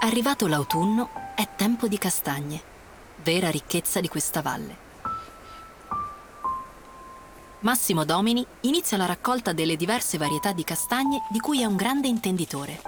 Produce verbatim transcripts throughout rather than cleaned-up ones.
Arrivato l'autunno, è tempo di castagne, vera ricchezza di questa valle. Massimo Domini inizia la raccolta delle diverse varietà di castagne di cui è un grande intenditore.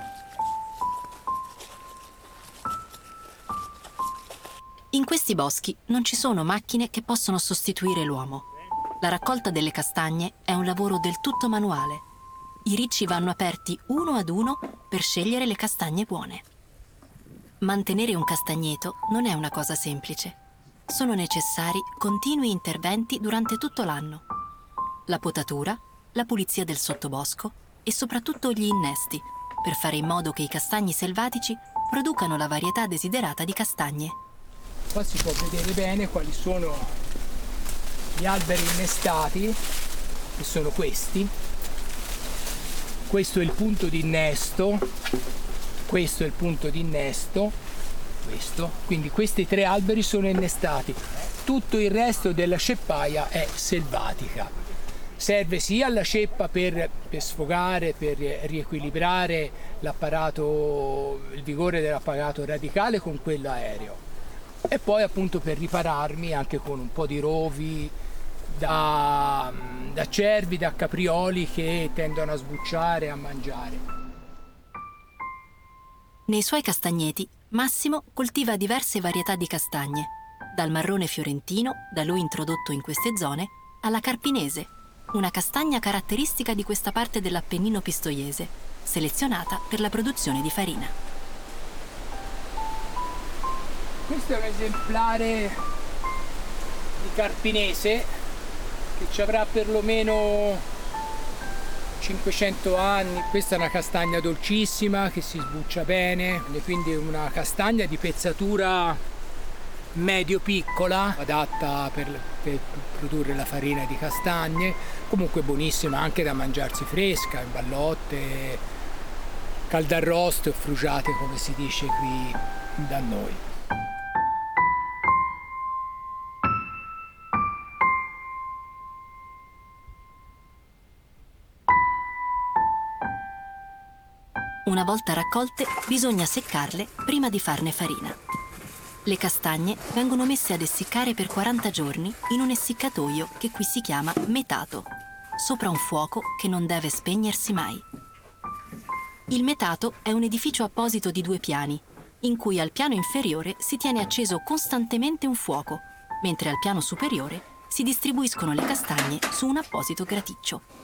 In questi boschi non ci sono macchine che possono sostituire l'uomo. La raccolta delle castagne è un lavoro del tutto manuale. I ricci vanno aperti uno ad uno per scegliere le castagne buone. Mantenere un castagneto non è una cosa semplice. Sono necessari continui interventi durante tutto l'anno. La potatura, la pulizia del sottobosco e soprattutto gli innesti, per fare in modo che i castagni selvatici producano la varietà desiderata di castagne. Qua si può vedere bene quali sono gli alberi innestati, che sono questi. Questo è il punto di innesto, questo è il punto di innesto, questo. Quindi questi tre alberi sono innestati. Tutto il resto della ceppaia è selvatica. Serve sia la ceppa per, per sfogare, per riequilibrare l'apparato, il vigore dell'apparato radicale con quello aereo, e poi appunto per ripararmi anche con un po' di rovi da, da cervi, da caprioli che tendono a sbucciare e a mangiare. Nei suoi castagneti, Massimo coltiva diverse varietà di castagne, dal marrone fiorentino, da lui introdotto in queste zone, alla carpinese, una castagna caratteristica di questa parte dell'Appennino pistoiese, selezionata per la produzione di farina. Questo è un esemplare di carpinese che ci avrà perlomeno cinquecento anni. Questa è una castagna dolcissima che si sbuccia bene, quindi una castagna di pezzatura medio-piccola, adatta per, per produrre la farina di castagne, comunque buonissima anche da mangiarsi fresca, in ballotte, caldarrosto e frugiate come si dice qui da noi. Una volta raccolte, bisogna seccarle prima di farne farina. Le castagne vengono messe ad essiccare per quaranta giorni in un essiccatoio che qui si chiama metato, sopra un fuoco che non deve spegnersi mai. Il metato è un edificio apposito di due piani, in cui al piano inferiore si tiene acceso costantemente un fuoco, mentre al piano superiore si distribuiscono le castagne su un apposito graticcio.